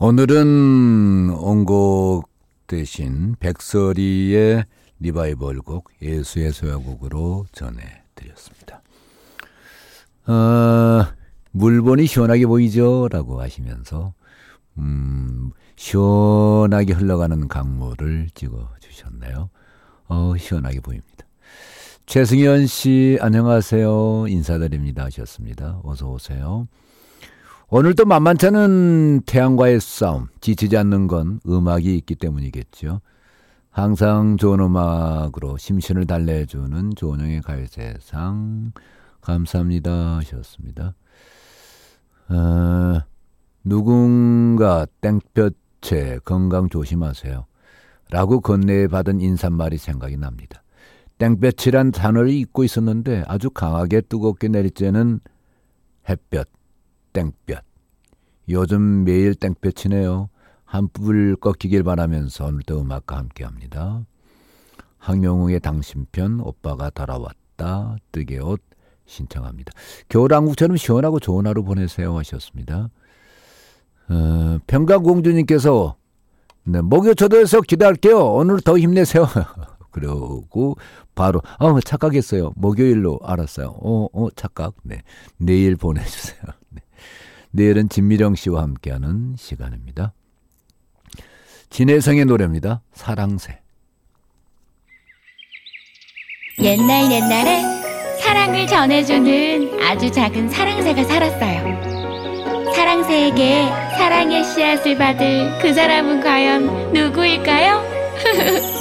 오늘은 원곡 대신 백설이의 리바이벌곡 예수의 소야곡으로 전해드렸습니다. 물본이 시원하게 보이죠? 라고 하시면서 시원하게 흘러가는 강물을 찍어주셨네요. 시원하게 보입니다. 최승현 씨 안녕하세요. 인사드립니다 하셨습니다. 어서 오세요. 오늘도 만만찮은 태양과의 싸움. 지치지 않는 건 음악이 있기 때문이겠죠. 항상 좋은 음악으로 심신을 달래주는 조은영의 가요세상 감사합니다 하셨습니다. 누군가 땡볕에 건강 조심하세요 라고 건네받은 인사말이 생각이 납니다. 땡볕이란 단어를 잊고 있었는데 아주 강하게 뜨겁게 내리쬐는 햇볕, 땡볕. 요즘 매일 땡볕이네요. 한풀 꺾이길 바라면서 오늘도 음악과 함께합니다. 황영웅의 당신편 오빠가 돌아왔다 뜨개 옷 신청합니다. 겨울왕국처럼 시원하고 좋은 하루 보내세요 하셨습니다. 평강공주님께서 네, 목요초도에서 기대할게요. 오늘 더 힘내세요. 그러고 바로 착각했어요. 목요일로 알았어요. 착각. 네, 내일 보내주세요. 네. 내일은 진미령 씨와 함께하는 시간입니다. 진혜성의 노래입니다. 사랑새. 옛날에 사랑을 전해주는 아주 작은 사랑새가 살았어요. 사랑새에게 사랑의 씨앗을 받을 그 사람은 과연 누구일까요?